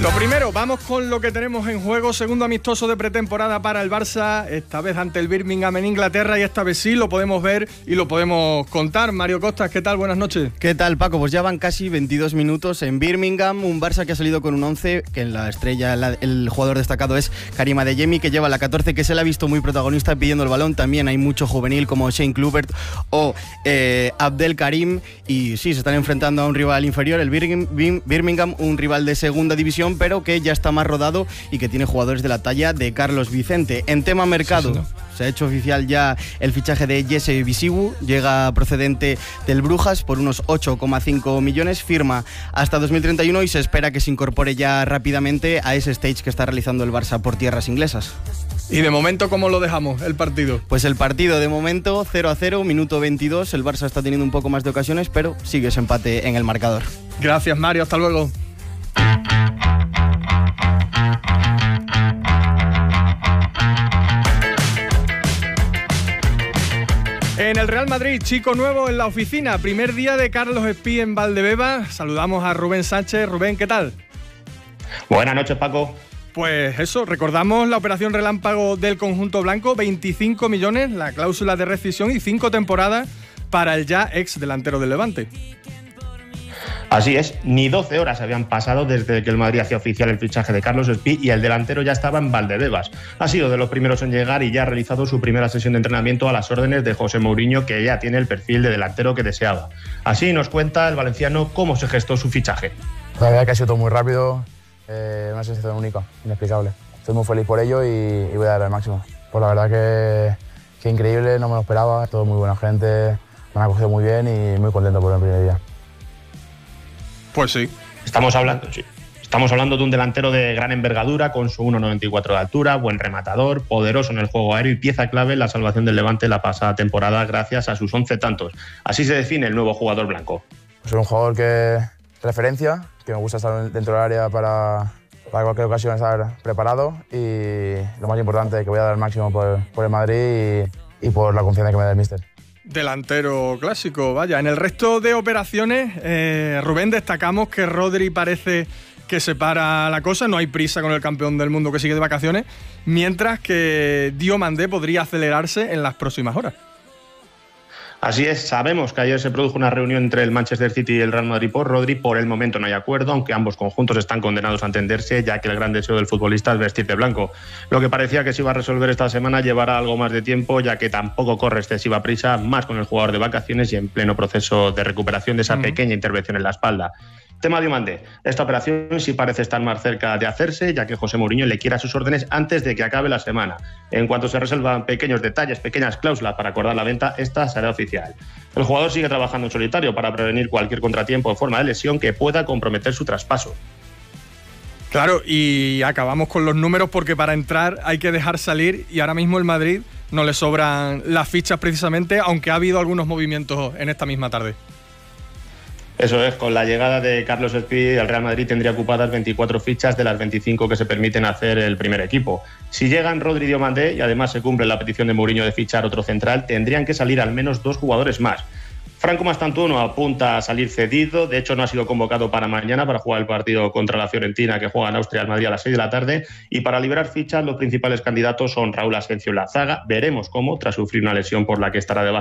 Lo primero, vamos con lo que tenemos en juego. Segundo amistoso de pretemporada para el Barça, esta vez ante el Birmingham en Inglaterra, y esta vez sí lo podemos ver y lo podemos contar. Mario Costas, ¿qué tal? Buenas noches. ¿Qué tal, Paco? Pues ya van casi 22 minutos en Birmingham, un Barça que ha salido con un 11, que en la estrella, el jugador destacado es Karim Adeyemi, que lleva la 14, que se le ha visto muy protagonista pidiendo el balón. También hay mucho juvenil como Shane Kluivert o Abdel Karim, y sí, se están enfrentando a un rival inferior, el Birmingham, un rival de segunda división, pero que ya está más rodado y que tiene jugadores de la talla de Carlos Vicente. En tema mercado, sí, se ha hecho oficial ya el fichaje de Jesse Bisigu, llega procedente del Brujas por unos 8,5 millones, firma hasta 2031 y se espera que se incorpore ya rápidamente a ese stage que está realizando el Barça por tierras inglesas. Y de momento, ¿cómo lo dejamos, el partido? Pues el partido de momento 0-0, minuto 22, el Barça está teniendo un poco más de ocasiones, pero sigue ese empate en el marcador. Gracias, Mario, hasta luego. En el Real Madrid, chico nuevo en la oficina, primer día de Carlos Espí en Valdebeba. Saludamos a Rubén Sánchez. Rubén, ¿qué tal? Buenas noches, Paco. Pues eso, recordamos la operación relámpago del conjunto blanco, 25 millones, la cláusula de rescisión y 5 temporadas para el ya ex delantero del Levante. Así es, ni 12 horas habían pasado desde que el Madrid hacía oficial el fichaje de Carlos Espí y el delantero ya estaba en Valdebebas. Ha sido de los primeros en llegar y ya ha realizado su primera sesión de entrenamiento a las órdenes de José Mourinho, que ya tiene el perfil de delantero que deseaba. Así nos cuenta el valenciano cómo se gestó su fichaje. La verdad que ha sido todo muy rápido, una sensación única, inexplicable. Estoy muy feliz por ello y voy a dar el máximo. Pues la verdad que increíble, no me lo esperaba, todo muy buena gente, me han acogido muy bien y muy contento por el primer día. Pues sí. Estamos hablando de un delantero de gran envergadura, con su 1,94 de altura, buen rematador, poderoso en el juego aéreo y pieza clave en la salvación del Levante la pasada temporada gracias a sus 11 tantos. Así se define el nuevo jugador blanco. Soy un jugador que referencia, que me gusta estar dentro del área para cualquier ocasión estar preparado, y lo más importante, que voy a dar el máximo por el Madrid y por la confianza que me da el míster. Delantero clásico, vaya. En el resto de operaciones, Rubén, destacamos que Rodri parece que se para la cosa, no hay prisa con el campeón del mundo que sigue de vacaciones, mientras que Diomandé podría acelerarse en las próximas horas. Así es, sabemos que ayer se produjo una reunión entre el Manchester City y el Real Madrid por Rodri. Por el momento no hay acuerdo, aunque ambos conjuntos están condenados a entenderse, ya que el gran deseo del futbolista es vestir de blanco. Lo que parecía que se iba a resolver esta semana llevará algo más de tiempo, ya que tampoco corre excesiva prisa, más con el jugador de vacaciones y en pleno proceso de recuperación de esa pequeña intervención en la espalda. Tema Diomandé. Esta operación sí parece estar más cerca de hacerse, ya que José Mourinho le quiere a sus órdenes antes de que acabe la semana. En cuanto se resuelvan pequeños detalles, pequeñas cláusulas para acordar la venta, esta será oficial. El jugador sigue trabajando en solitario para prevenir cualquier contratiempo en forma de lesión que pueda comprometer su traspaso. Claro, y acabamos con los números porque para entrar hay que dejar salir, y ahora mismo el Madrid no le sobran las fichas precisamente, aunque ha habido algunos movimientos en esta misma tarde. Eso es, con la llegada de Carlos Espí, el Real Madrid tendría ocupadas 24 fichas de las 25 que se permiten hacer el primer equipo. Si llegan Rodri y Diomandé y además se cumple la petición de Mourinho de fichar otro central, tendrían que salir al menos 2 jugadores más. Franco Mastantuono apunta a salir cedido, de hecho no ha sido convocado para mañana para jugar el partido contra la Fiorentina, que juega en Austria al Madrid a las 6 de la tarde, y para liberar fichas los principales candidatos son Raúl Asencio en la zaga, veremos cómo, tras sufrir una lesión por la que estará de baja